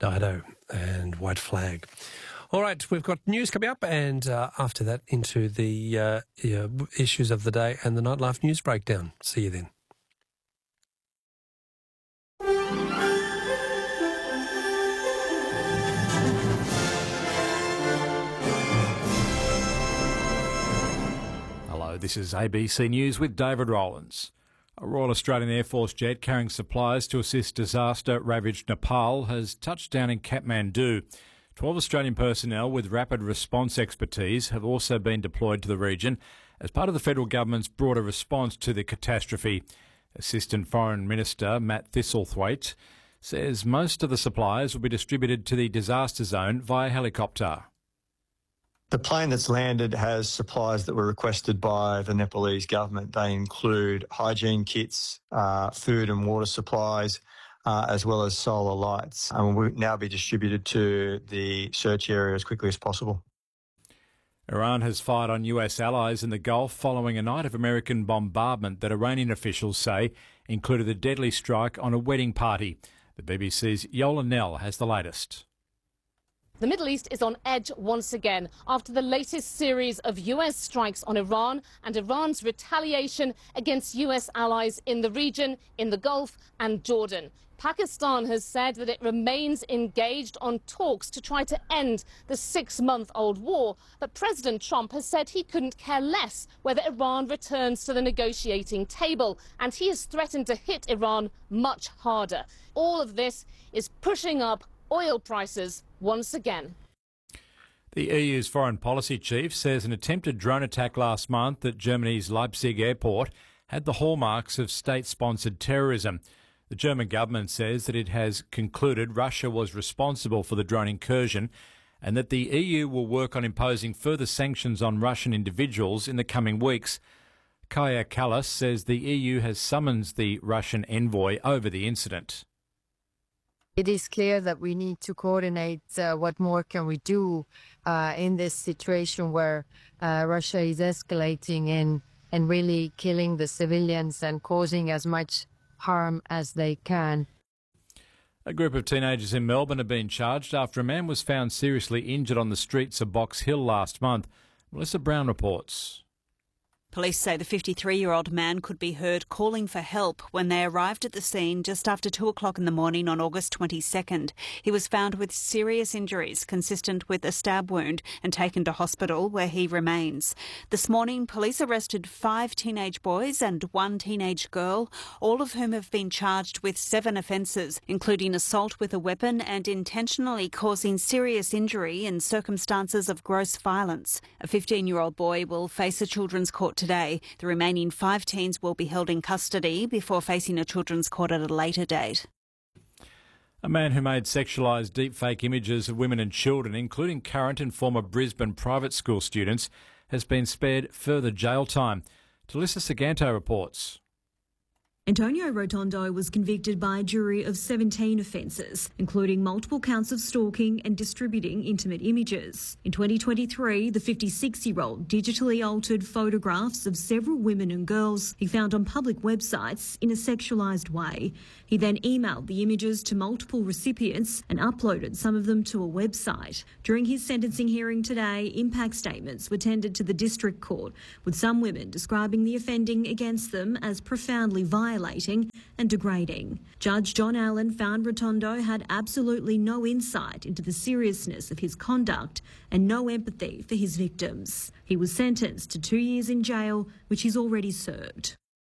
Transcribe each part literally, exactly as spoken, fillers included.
Dido and White Flag. All right, we've got news coming up, and uh, after that into the uh, yeah, issues of the day and the Nightlife News Breakdown. See you then. Hello, this is A B C News with David Rowlands. A Royal Australian Air Force jet carrying supplies to assist disaster-ravaged Nepal has touched down in Kathmandu. Twelve Australian personnel with rapid response expertise have also been deployed to the region as part of the federal government's broader response to the catastrophe. Assistant Foreign Minister Matt Thistlethwaite says most of the supplies will be distributed to the disaster zone via helicopter. The plane that's landed has supplies that were requested by the Nepalese government. They include hygiene kits, uh, food and water supplies, uh, as well as solar lights, and will now be distributed to the search area as quickly as possible. Iran has fired on U S allies in the Gulf following a night of American bombardment that Iranian officials say included a deadly strike on a wedding party. The B B C's Yola Nell has the latest. The Middle East is on edge once again after the latest series of U S strikes on Iran and Iran's retaliation against U S allies in the region, in the Gulf and Jordan. Pakistan has said that it remains engaged on talks to try to end the six-month-old war, but President Trump has said he couldn't care less whether Iran returns to the negotiating table, and he has threatened to hit Iran much harder. All of this is pushing up oil prices once again. The E U's foreign policy chief says an attempted drone attack last month at Germany's Leipzig airport had the hallmarks of state-sponsored terrorism. The German government says that it has concluded Russia was responsible for the drone incursion and that the E U will work on imposing further sanctions on Russian individuals in the coming weeks. Kaja Kallas says the E U has summoned the Russian envoy over the incident. It is clear that we need to coordinate uh, what more can we do uh, in this situation where uh, Russia is escalating in and really killing the civilians and causing as much harm as they can. A group of teenagers in Melbourne have been charged after a man was found seriously injured on the streets of Box Hill last month. Melissa Brown reports. Police say the fifty-three-year-old man could be heard calling for help when they arrived at the scene just after two o'clock in the morning on August twenty-second. He was found with serious injuries consistent with a stab wound and taken to hospital where he remains. This morning, police arrested five teenage boys and one teenage girl, all of whom have been charged with seven offences, including assault with a weapon and intentionally causing serious injury in circumstances of gross violence. A fifteen-year-old boy will face a children's court today. The remaining five teens will be held in custody before facing a children's court at a later date. A man who made sexualised deepfake images of women and children, including current and former Brisbane private school students, has been spared further jail time. Talissa Saganto reports. Antonio Rotondo was convicted by a jury of seventeen offences, including multiple counts of stalking and distributing intimate images. In twenty twenty-three, the fifty-six-year-old digitally altered photographs of several women and girls he found on public websites in a sexualised way. He then emailed the images to multiple recipients and uploaded some of them to a website. During his sentencing hearing today, impact statements were tendered to the district court, with some women describing the offending against them as profoundly violent violating and degrading. Judge John Allen found Rotondo had absolutely no insight into the seriousness of his conduct and no empathy for his victims. He was sentenced to two years in jail, which he's already served.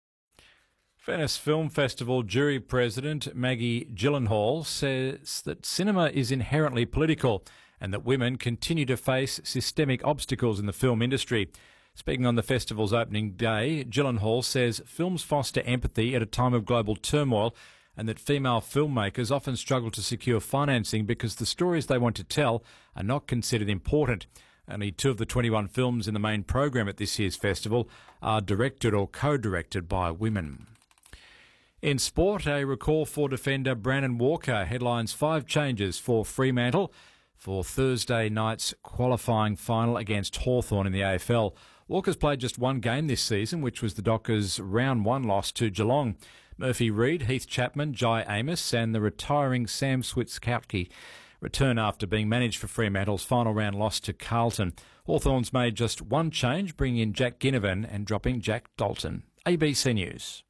Venice Film Festival jury president Maggie Gyllenhaal says that cinema is inherently political and that women continue to face systemic obstacles in the film industry. Speaking on the festival's opening day, Gyllenhaal says films foster empathy at a time of global turmoil and that female filmmakers often struggle to secure financing because the stories they want to tell are not considered important. Only two of the twenty-one films in the main program at this year's festival are directed or co-directed by women. In sport, a recall for defender Brandon Walker headlines five changes for Fremantle for Thursday night's qualifying final against Hawthorn in the A F L. Walker's played just one game this season, which was the Dockers' round one loss to Geelong. Murphy Reid, Heath Chapman, Jai Amos and the retiring Sam Switzkowski return after being managed for Fremantle's final round loss to Carlton. Hawthorn's made just one change, bringing in Jack Ginnivan and dropping Jack Dalton. A B C News.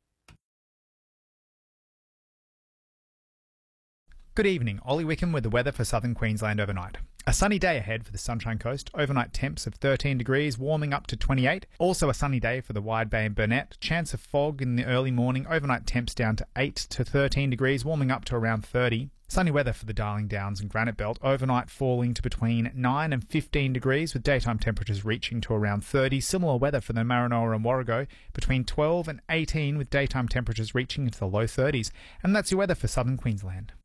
Good evening, Ollie Wickham with the weather for southern Queensland overnight. A sunny day ahead for the Sunshine Coast, overnight temps of thirteen degrees, warming up to twenty-eight. Also a sunny day for the Wide Bay and Burnett. Chance of fog in the early morning, overnight temps down to eight to thirteen degrees, warming up to around thirty. Sunny weather for the Darling Downs and Granite Belt, overnight falling to between nine and fifteen degrees, with daytime temperatures reaching to around thirty. Similar weather for the Maranoa and Warrego, between twelve and eighteen, with daytime temperatures reaching into the low thirties. And that's your weather for southern Queensland.